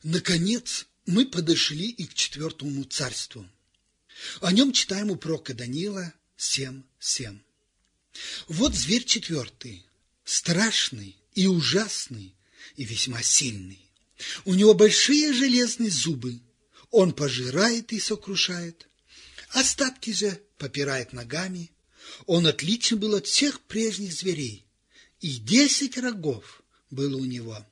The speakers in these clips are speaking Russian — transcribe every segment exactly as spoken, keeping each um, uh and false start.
Наконец, мы подошли и к четвертому царству. О нем читаем у пророка Даниила семь семь. Вот зверь четвертый, страшный и ужасный, и весьма сильный. У него большие железные зубы, он пожирает и сокрушает, остатки же попирает ногами. Он отличен был от всех прежних зверей, и десять рогов было у него.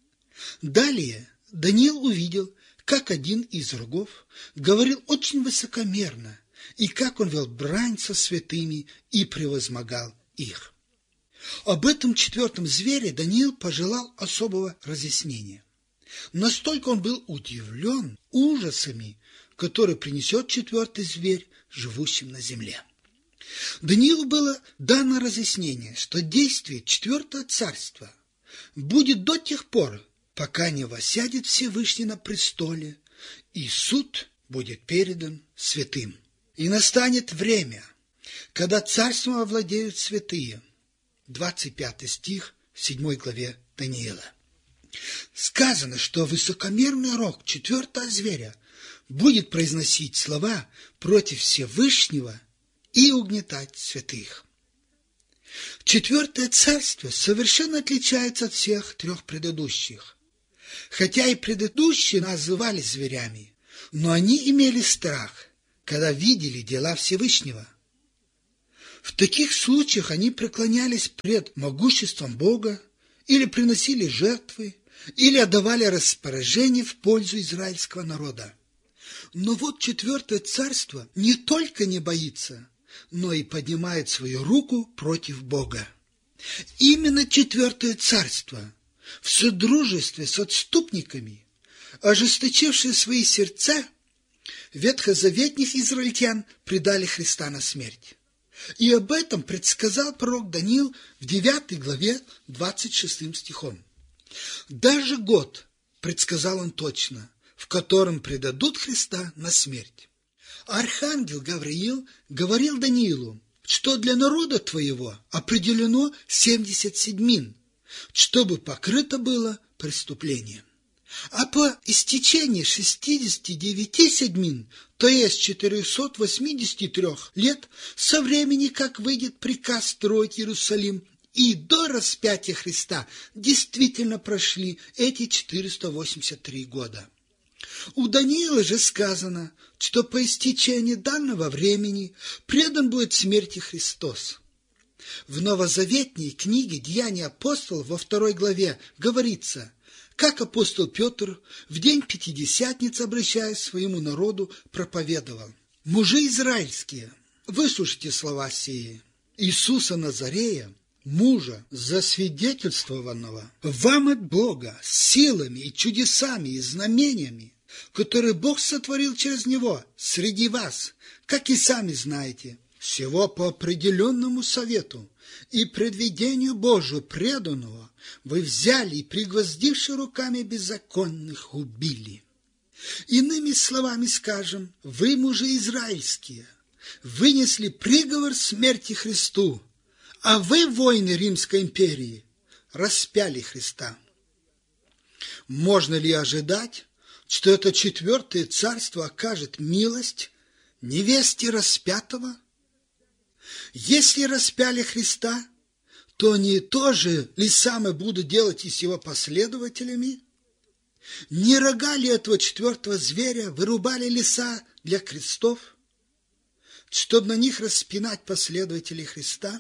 Далее Даниил увидел, как один из рогов говорил очень высокомерно, и как он вел брань со святыми и превозмогал их. Об этом четвертом звере Даниил пожелал особого разъяснения. Настолько он был удивлен ужасами, которые принесет четвертый зверь живущим на земле. Даниилу было дано разъяснение, что действие четвертого царства будет до тех пор, пока не воссядет Всевышний на престоле, и суд будет передан святым. И настанет время, когда царством овладеют святые. двадцать пятый стих седьмой главе Даниила. Сказано, что высокомерный рог четвертого зверя будет произносить слова против Всевышнего и угнетать святых. Четвертое царство совершенно отличается от всех трех предыдущих. Хотя и предыдущие называли зверями, но они имели страх, когда видели дела Всевышнего. В таких случаях они преклонялись пред могуществом Бога, или приносили жертвы, или отдавали распоряжения в пользу израильского народа. Но вот четвертое царство не только не боится, но и поднимает свою руку против Бога. Именно четвертое царство в содружестве с отступниками, ожесточившие свои сердца, ветхозаветных израильтян предали Христа на смерть. И об этом предсказал пророк Даниил в девятой главе двадцать шестым стихом. Даже год предсказал он точно, в котором предадут Христа на смерть. Архангел Гавриил говорил Даниилу, что для народа твоего определено семьдесят седьмин, чтобы покрыто было преступление. А по истечении шестидесяти девяти седьмин, то есть четырехсот восьмидесяти трёх лет, со времени, как выйдет приказ строить Иерусалим, и до распятия Христа действительно прошли эти четыреста восемьдесят три года. У Даниила же сказано, что по истечении данного времени предан будет смерти Христос. В новозаветней книге «Деяния апостолов» во второй главе говорится, как апостол Петр в день Пятидесятницы, обращаясь к своему народу, проповедовал: «Мужи израильские, выслушайте слова сии. Иисуса Назарея, мужа, засвидетельствованного вам от Бога силами и чудесами и знамениями, которые Бог сотворил через него среди вас, как и сами знаете, всего по определенному совету и предвидению Божию преданного вы взяли и, пригвоздивши руками беззаконных, убили. Иными словами скажем, вы, мужи израильские, вынесли приговор смерти Христу, а вы, воины Римской империи, распяли Христа». Можно ли ожидать, что это четвертое царство окажет милость невесте распятого? Если распяли Христа, то они тоже ли самое будут делать и с его последователями? Не рога ли этого четвертого зверя вырубали леса для крестов, чтобы на них распинать последователей Христа?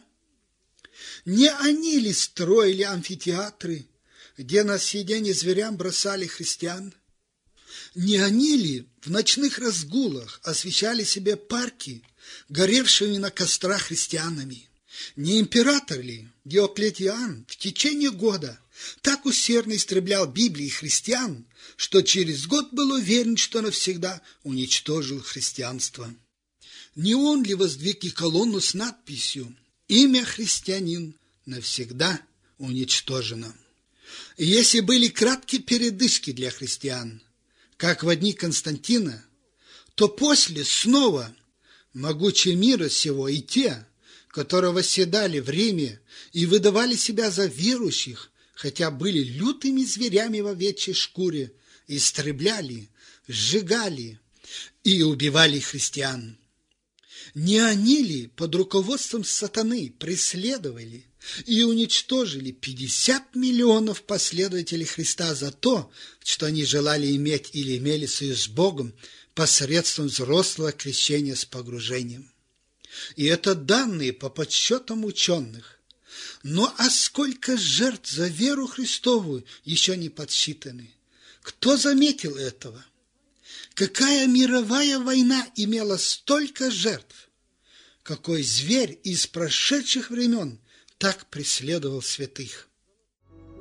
Не они ли строили амфитеатры, где на съедение зверям бросали христиан? Не они ли в ночных разгулах освещали себе парки, горевшими на кострах христианами? Не император ли Диоклетиан в течение года так усердно истреблял Библии христиан, что через год был уверен, что навсегда уничтожил христианство? Не он ли воздвиг и колонну с надписью «Имя христианин навсегда уничтожено»? И если были краткие передышки для христиан, как в дни Константина, то после снова могучие мира сего и те, которые восседали в Риме и выдавали себя за верующих, хотя были лютыми зверями в овечьей шкуре истребляли, сжигали и убивали христиан? Не они ли под руководством сатаны преследовали и уничтожили пятьдесят миллионов последователей Христа за то, что они желали иметь или имели союз с Богом посредством взрослого крещения с погружением? И это данные по подсчетам ученых. Но а сколько жертв за веру Христову еще не подсчитаны? Кто заметил этого? Какая мировая война имела столько жертв? Какой зверь из прошедших времен так преследовал святых?